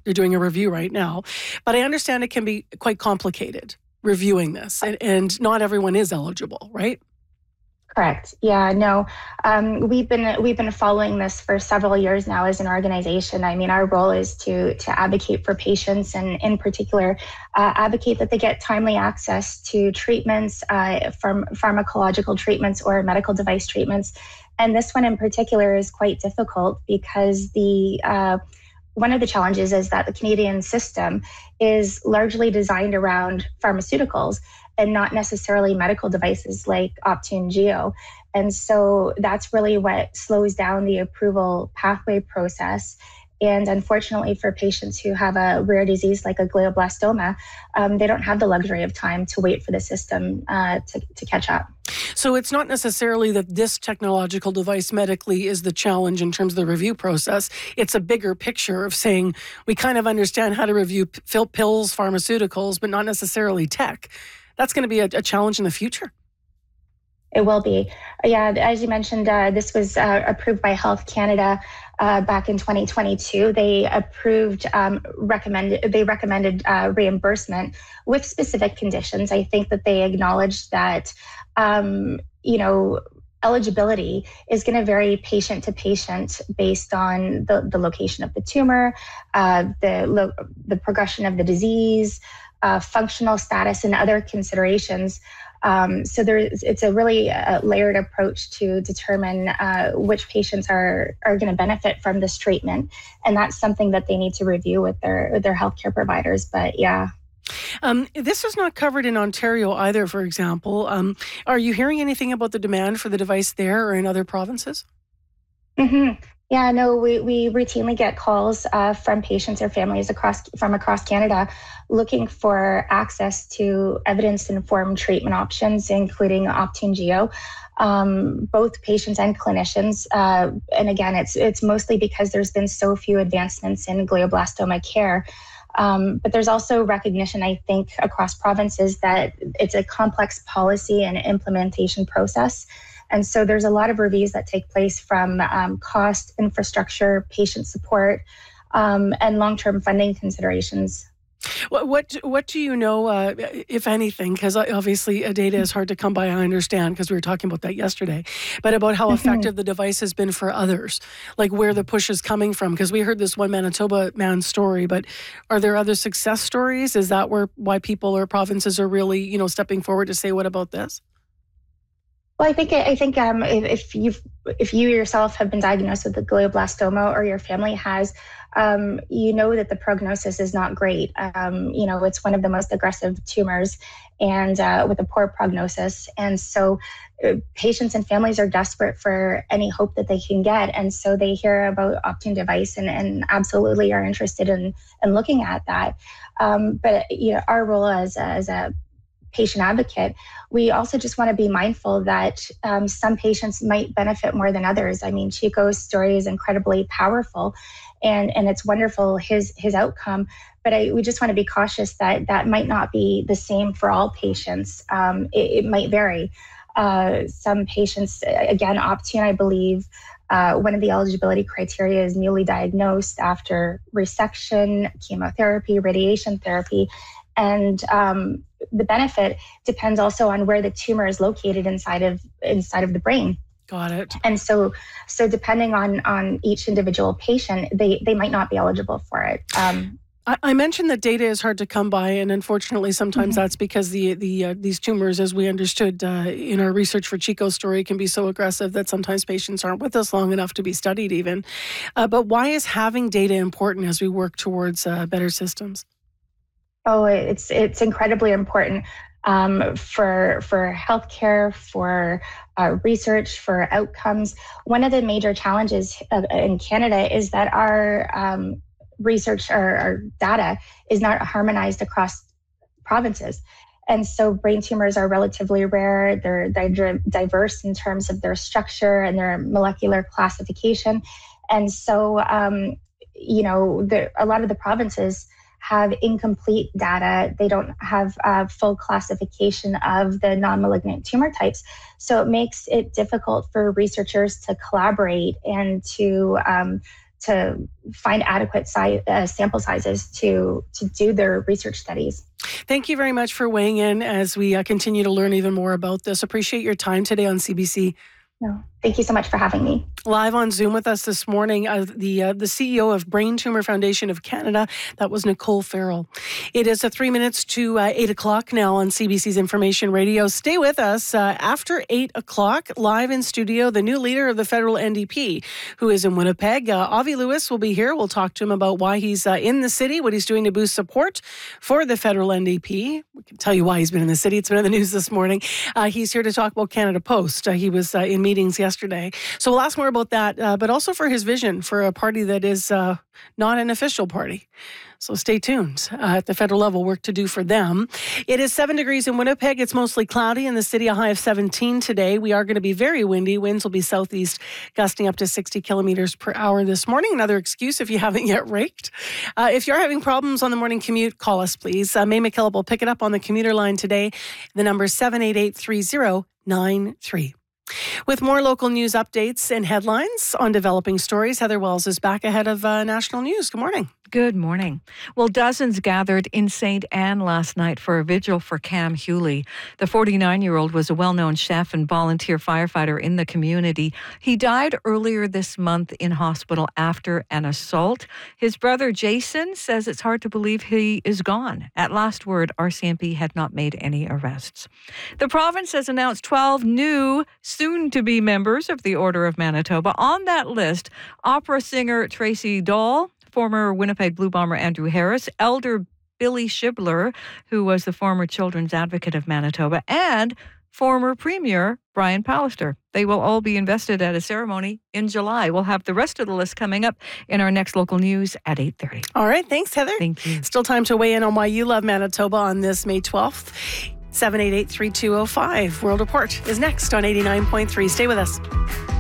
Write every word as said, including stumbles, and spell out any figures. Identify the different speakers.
Speaker 1: They're doing a review right now. But I understand it can be quite complicated reviewing this, and, and not everyone is eligible, right?
Speaker 2: Correct. Yeah, no, um, we've been we've been following this for several years now as an organization. I mean, our role is to to advocate for patients, and in particular, uh, advocate that they get timely access to treatments, uh, from pharmacological treatments or medical device treatments. And this one in particular is quite difficult because the uh, one of the challenges is that the Canadian system is largely designed around pharmaceuticals and not necessarily medical devices like Optune Geo. And so that's really what slows down the approval pathway process. And unfortunately for patients who have a rare disease like a glioblastoma, um, they don't have the luxury of time to wait for the system uh, to, to catch up.
Speaker 1: So it's not necessarily that this technological device medically is the challenge in terms of the review process. It's a bigger picture of saying we kind of understand how to review p- pills, pharmaceuticals, but not necessarily tech. That's going to be a, a challenge in the future.
Speaker 2: It will be. Yeah, as you mentioned, uh, this was uh, approved by Health Canada uh, back in twenty twenty-two. They approved, um, recommended, they recommended uh, reimbursement with specific conditions. I think that they acknowledged that, um, you know, eligibility is going to vary patient to patient based on the, the location of the tumor, uh, the lo- the progression of the disease, uh, functional status, and other considerations. Um, so there's, it's a really uh, layered approach to determine uh, which patients are are going to benefit from this treatment, and that's something that they need to review with their with their healthcare providers. But yeah.
Speaker 1: Um, this is not covered in Ontario either, for example. Um, are you hearing anything about the demand for the device there or in other provinces?
Speaker 2: Mm-hmm. Yeah, no, we, we routinely get calls uh, from patients or families across from across Canada looking for access to evidence-informed treatment options, including Optune Geo. Um, both patients and clinicians. Uh, and again, it's it's mostly because there's been so few advancements in glioblastoma care. Um, but there's also recognition, I think, across provinces that it's a complex policy and implementation process. And so there's a lot of reviews that take place from um, cost, infrastructure, patient support, um, and long-term funding considerations.
Speaker 1: What what, what do you know, uh, if anything, because obviously uh, data is hard to come by, I understand, because we were talking about that yesterday, but about how effective the device has been for others, like where the push is coming from? Because we heard this one Manitoba man's story, but are there other success stories? Is that where why people or provinces are really, you know, stepping forward to say, what about this?
Speaker 2: Well, I think I think um, if, if you if you yourself have been diagnosed with a glioblastoma or your family has, um, you know that the prognosis is not great. Um, you know, it's one of the most aggressive tumors, and uh, with a poor prognosis. And so, uh, patients and families are desperate for any hope that they can get, and so they hear about Optune device and, and absolutely are interested in in looking at that. Um, but you know, our role as as a patient advocate, we also just want to be mindful that um, some patients might benefit more than others. I mean, Chico's story is incredibly powerful, and and it's wonderful, his his outcome. But I, we just want to be cautious that that might not be the same for all patients. Um, it, it might vary. Uh, some patients, again, Optune, I believe, uh, one of the eligibility criteria is newly diagnosed after resection, chemotherapy, radiation therapy. And um, the benefit depends also on where the tumor is located inside of inside of the brain.
Speaker 1: Got it.
Speaker 2: And so, so depending on on each individual patient, they they might not be eligible for it. Um,
Speaker 1: I, I mentioned that data is hard to come by, and unfortunately, sometimes mm-hmm. that's because the the uh, these tumors, as we understood uh, in our research for Chico's story, can be so aggressive that sometimes patients aren't with us long enough to be studied even. Uh, but why is having data important as we work towards uh, better systems?
Speaker 2: Oh, it's it's incredibly important um, for for healthcare, for uh, research, for outcomes. One of the major challenges uh, in Canada is that our um, research or our data is not harmonized across provinces. And so brain tumors are relatively rare. They're, they're diverse in terms of their structure and their molecular classification. And so, um, you know, the, a lot of the provinces have incomplete data. They don't have uh, full classification of the non-malignant tumor types. So it makes it difficult for researchers to collaborate and to um, to find adequate size, uh, sample sizes to to do their research studies.
Speaker 1: Thank you very much for weighing in as we uh, continue to learn even more about this. Appreciate your time today on C B C.
Speaker 2: No, thank you so much for having me.
Speaker 1: Live on Zoom with us this morning, uh, the uh, the C E O of Brain Tumor Foundation of Canada. That was Nicole Farrell. It is a three minutes to uh, eight o'clock now on C B C's Information Radio. Stay with us uh, after eight o'clock, live in studio, the new leader of the federal N D P, who is in Winnipeg. Uh, Avi Lewis will be here. We'll talk to him about why he's uh, in the city, what he's doing to boost support for the federal N D P. We can tell you why he's been in the city. It's been in the news this morning. Uh, he's here to talk about Canada Post. Uh, he was uh, in meetings yesterday. So we'll ask more about that, uh, but also for his vision for a party that is uh, not an official party. So stay tuned. Uh, at the federal level, work to do for them. It is seven degrees in Winnipeg. It's mostly cloudy in the city, a high of seventeen today. We are going to be very windy. Winds will be southeast, gusting up to sixty kilometers per hour this morning. Another excuse if you haven't yet raked. Uh, if you're having problems on the morning commute, call us, please. Uh, May McKillop will pick it up on the commuter line today. The number is seven eight eight, three zero nine three. With more local news updates and headlines on developing stories, Heather Wells is back ahead of uh, national news. Good morning.
Speaker 3: Good morning. Well, dozens gathered in Saint Anne last night for a vigil for Cam Hewley. The forty-nine-year-old was a well-known chef and volunteer firefighter in the community. He died earlier this month in hospital after an assault. His brother Jason says it's hard to believe he is gone. At last word, R C M P had not made any arrests. The province has announced twelve new, soon-to-be members of the Order of Manitoba. On that list, opera singer Tracy Dahl, former Winnipeg Blue Bomber Andrew Harris, Elder Billy Shibler, who was the former Children's Advocate of Manitoba, and former Premier Brian Pallister. They will all be invested at a ceremony in July. We'll have the rest of the list coming up in our next local news at eight thirty.
Speaker 1: All right. Thanks, Heather.
Speaker 3: Thank you.
Speaker 1: Still time to weigh in on why you love Manitoba on this May twelfth. seven eight eight, three two zero five. World Report is next on eighty-nine point three. Stay with us.